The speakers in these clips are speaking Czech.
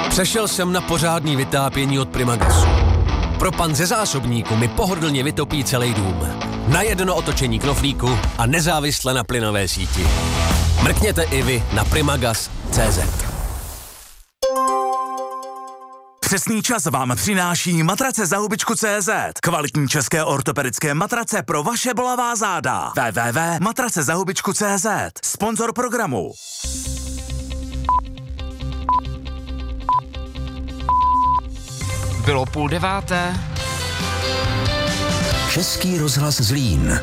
Přešel jsem na pořádný vytápění od Primagasu. Propan ze zásobníku mi pohodlně vytopí celý dům. Na jedno otočení knoflíku a nezávisle na plynové síti. Mrkněte i vy na primagas.cz. Přesný čas vám přináší matrace za hubičku.cz. Kvalitní české ortopedické matrace pro vaše bolavá záda. www.matracezahubičku.cz. Sponzor programu. Bylo 8:30. Český rozhlas Zlín.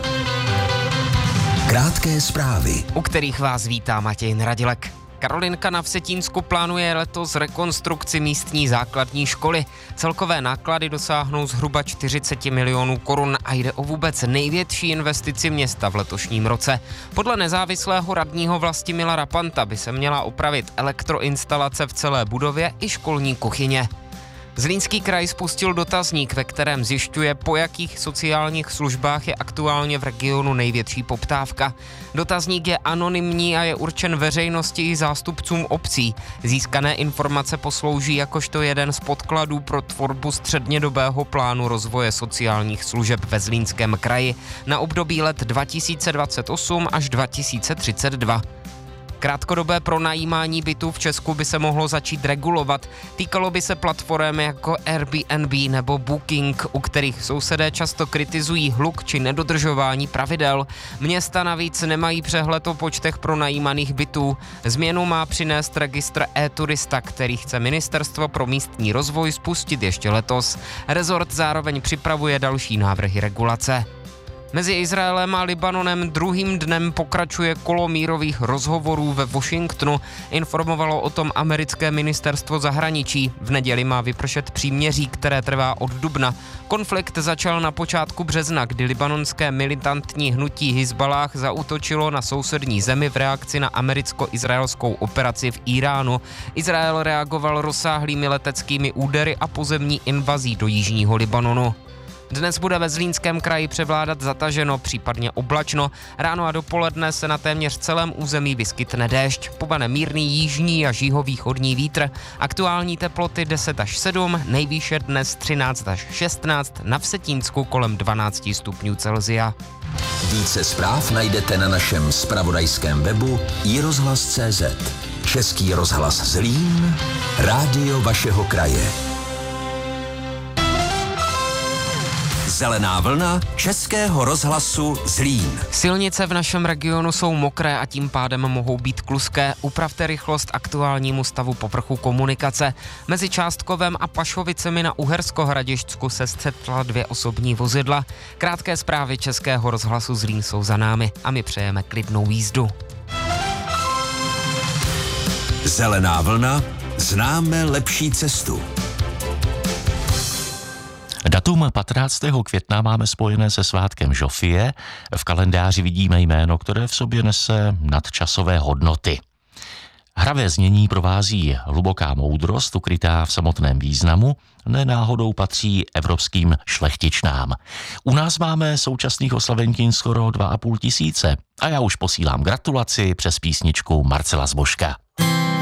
Krátké zprávy, U kterých vás vítá Matěj Radilek. Karolinka na Vsetínsku plánuje letos rekonstrukci místní základní školy. Celkové náklady dosáhnou zhruba 40 milionů korun a jde o vůbec největší investici města v letošním roce. Podle nezávislého radního Vlastimila Rapanta by se měla opravit elektroinstalace v celé budově i školní kuchyně. Zlínský kraj spustil dotazník, ve kterém zjišťuje, po jakých sociálních službách je aktuálně v regionu největší poptávka. Dotazník je anonymní a je určen veřejnosti i zástupcům obcí. Získané informace poslouží jakožto jeden z podkladů pro tvorbu střednědobého plánu rozvoje sociálních služeb ve Zlínském kraji na období let 2028 až 2032. Krátkodobé pronajímání bytů v Česku by se mohlo začít regulovat. Týkalo by se platform jako Airbnb nebo Booking, u kterých sousedé často kritizují hluk či nedodržování pravidel. Města navíc nemají přehled o počtech pronajímaných bytů. Změnu má přinést registr e-turista, který chce Ministerstvo pro místní rozvoj spustit ještě letos. Rezort zároveň připravuje další návrhy regulace. Mezi Izraelem a Libanonem druhým dnem pokračuje kolo mírových rozhovorů ve Washingtonu, informovalo o tom americké ministerstvo zahraničí. V neděli má vypršet příměří, které trvá od dubna. Konflikt začal na počátku března, kdy libanonské militantní hnutí Hizballáh zaútočilo na sousední zemi v reakci na americko-izraelskou operaci v Iránu. Izrael reagoval rozsáhlými leteckými údery a pozemní invazí do jižního Libanonu. Dnes bude ve Zlínském kraji převládat zataženo, případně oblačno. Ráno a dopoledne se na téměř celém území vyskytne déšť. Povane mírný jižní až jihovýchodní vítr. Aktuální teploty 10 až 7, nejvýše dnes 13 až 16, na Vsetínsku kolem 12 stupňů Celsia. více zpráv najdete na našem zpravodajském webu iRozhlas.cz. Český rozhlas Zlín, rádio vašeho kraje. Zelená vlna Českého rozhlasu Zlín. Silnice v našem regionu jsou mokré a tím pádem mohou být kluské. Upravte rychlost aktuálnímu stavu povrchu komunikace. Mezi Částkovem a Pašovicemi na Uhersko-Hradišťsku se střetla 2 osobní vozidla. Krátké zprávy Českého rozhlasu Zlín jsou za námi a my přejeme klidnou jízdu. Zelená vlna, známe lepší cestu. Datum 15. května máme spojené se svátkem Žofie. V kalendáři vidíme jméno, které v sobě nese nadčasové hodnoty. Hravé znění provází hluboká moudrost, ukrytá v samotném významu, nenáhodou patří evropským šlechtičnám. U nás máme současných oslavenkin skoro 2 500 a já už posílám gratulaci přes písničku Marcela Zbožka.